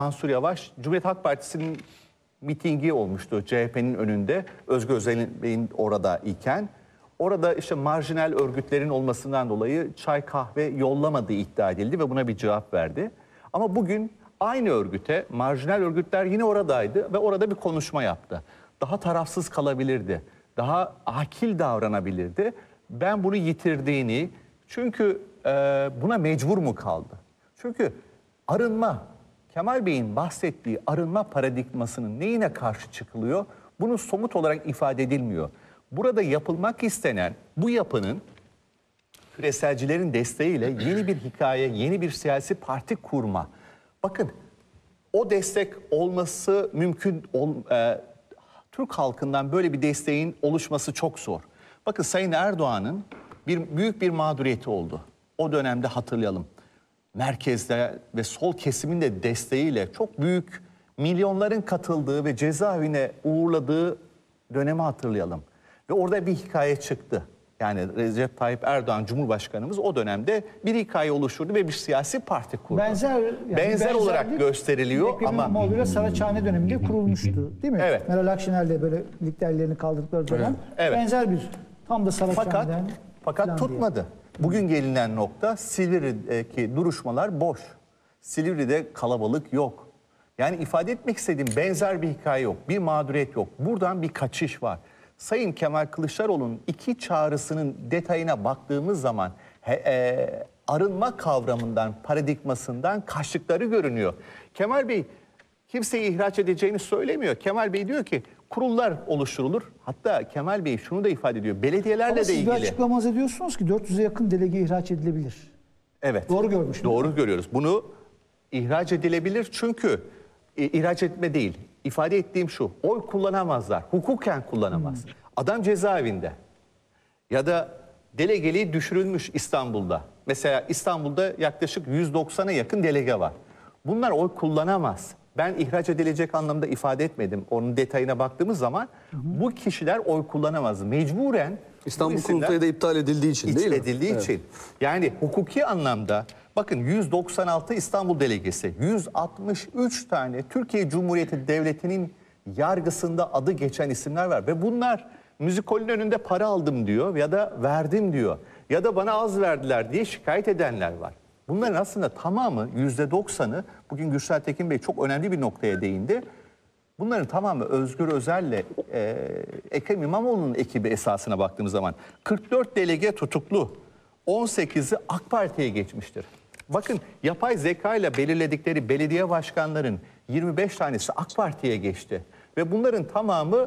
Mansur Yavaş, Cumhuriyet Halk Partisi'nin mitingi olmuştu CHP'nin önünde. Özgür Özel'in orada iken. Orada işte marjinal örgütlerin olmasından dolayı çay kahve yollamadığı iddia edildi ve buna bir cevap verdi. Ama bugün aynı örgüte, marjinal örgütler yine oradaydı ve orada bir konuşma yaptı. Daha tarafsız kalabilirdi, daha akil davranabilirdi. Ben bunu yitirdiğini, çünkü buna mecbur mu kaldı? Çünkü arınma, Kemal Bey'in bahsettiği arınma paradigmasının neyine karşı çıkılıyor? Bunu somut olarak ifade edilmiyor. Burada yapılmak istenen bu yapının küreselcilerin desteğiyle yeni bir hikaye, yeni bir siyasi parti kurma. Bakın o destek olması mümkün, Türk halkından böyle bir desteğin oluşması çok zor. Bakın Sayın Erdoğan'ın büyük bir mağduriyeti oldu. O dönemde hatırlayalım. Merkezde ve sol kesimin de desteğiyle çok büyük milyonların katıldığı ve cezaevine uğurladığı dönemi hatırlayalım. Ve orada bir hikaye çıktı. Yani Recep Tayyip Erdoğan Cumhurbaşkanımız o dönemde bir hikaye oluşturdu ve bir siyasi parti kurdu. Benzer olarak gösteriliyor ama... İmamoğlu'yla Saraçhane döneminde kurulmuştu değil mi? Evet. Meral Akşener'le böyle liderlerini kaldırdıkları zaman evet. Benzer bir tam da Saraçhane'den... Fakat tutmadı. Diye. Bugün gelinen nokta Silivri'deki duruşmalar boş. Silivri'de kalabalık yok. Yani ifade etmek istediğim benzer bir hikaye yok. Bir mağduriyet yok. Buradan bir kaçış var. Sayın Kemal Kılıçdaroğlu'nun iki çağrısının detayına baktığımız zaman arınma kavramından, paradigmasından kaçtıkları görünüyor. Kemal Bey kimseyi ihraç edeceğini söylemiyor. Kemal Bey diyor ki kurullar oluşturulur. Hatta Kemal Bey şunu da ifade ediyor. Belediyelerle de ilgili. Siz bir açıklamanız ediyorsunuz ki 400'e yakın delege ihraç edilebilir. Evet. Doğru görmüş. Doğru görüyoruz. Bunu ihraç edilebilir çünkü ihraç etme değil. İfade ettiğim şu. Oy kullanamazlar. Hukuken kullanamaz. Adam cezaevinde. Ya da delegeliği düşürülmüş İstanbul'da. Mesela İstanbul'da yaklaşık 190'a yakın delege var. Bunlar oy kullanamaz. Ben ihraç edilecek anlamda ifade etmedim. Onun detayına baktığımız zaman bu kişiler oy kullanamaz. Mecburen İstanbul Kurultayı da iptal edildiği için değil mi? Edildiği için. Yani hukuki anlamda bakın 196 İstanbul delegesi, 163 tane Türkiye Cumhuriyeti Devleti'nin yargısında adı geçen isimler var. Ve bunlar müzikolün önünde para aldım diyor ya da verdim diyor. Ya da bana az verdiler diye şikayet edenler var. Bunların aslında tamamı %90'ı, bugün Gürsel Tekin Bey çok önemli bir noktaya değindi. Bunların tamamı Özgür Özel'le Ekrem İmamoğlu'nun ekibi esasına baktığımız zaman 44 delege tutuklu, 18'i AK Parti'ye geçmiştir. Bakın yapay zeka ile belirledikleri belediye başkanların 25 tanesi AK Parti'ye geçti. Ve bunların tamamı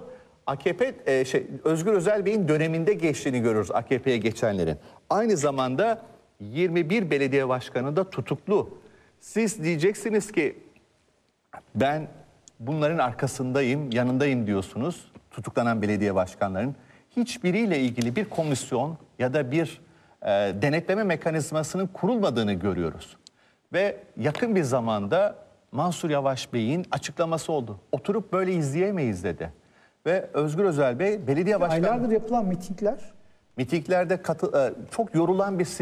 Özgür Özel Bey'in döneminde geçtiğini görüyoruz AKP'ye geçenlerin. Aynı zamanda 21 belediye başkanı da tutuklu. Siz diyeceksiniz ki ben bunların arkasındayım, yanındayım diyorsunuz tutuklanan belediye başkanların. Hiçbiriyle ilgili bir komisyon ya da bir denetleme mekanizmasının kurulmadığını görüyoruz. Ve yakın bir zamanda Mansur Yavaş Bey'in açıklaması oldu. Oturup böyle izleyemeyiz dedi. Ve Özgür Özel Bey belediye başkanı... Aylardır yapılan mitinglerde çok yorulan bir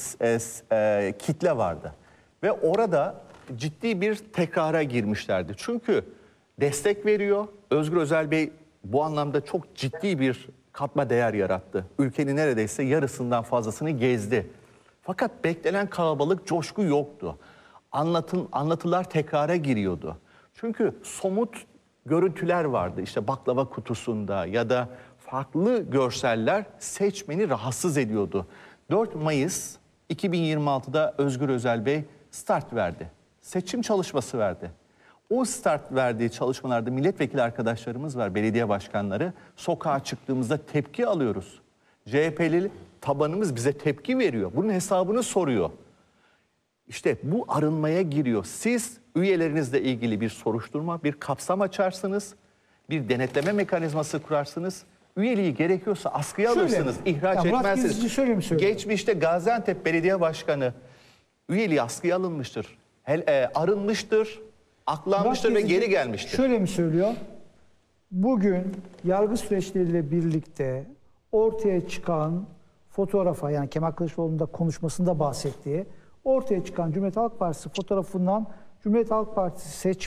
kitle vardı. Ve orada ciddi bir tekrara girmişlerdi. Çünkü destek veriyor. Özgür Özel Bey bu anlamda çok ciddi bir katma değer yarattı. Ülkenin neredeyse yarısından fazlasını gezdi. Fakat beklenen kalabalık, coşku yoktu. Anlatılar tekrara giriyordu. Çünkü somut görüntüler vardı. İşte baklava kutusunda ya da farklı görseller seçmeni rahatsız ediyordu. 4 Mayıs 2026'da Özgür Özel Bey start verdi. Seçim çalışması verdi. O start verdiği çalışmalarda milletvekili arkadaşlarımız var, belediye başkanları. Sokağa çıktığımızda tepki alıyoruz. CHP'li tabanımız bize tepki veriyor. Bunun hesabını soruyor. İşte bu arınmaya giriyor. Siz üyelerinizle ilgili bir soruşturma, bir kapsam açarsınız. Bir denetleme mekanizması kurarsınız. Üyeliği gerekiyorsa askıya alırsınız, ihraç etmezsiniz. Geçmişte Gaziantep Belediye Başkanı üyeliği askıya alınmıştır. Arınmıştır, aklanmıştır ve geri gelmiştir. Şöyle mi söylüyor? Bugün yargı süreçleriyle birlikte ortaya çıkan fotoğrafa, yani Kemal Kılıçdaroğlu'nun da konuşmasında bahsettiği ortaya çıkan Cumhuriyet Halk Partisi fotoğrafından Cumhuriyet Halk Partisi